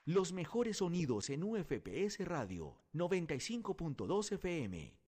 Los mejores sonidos en UFPS Radio 95.2 FM.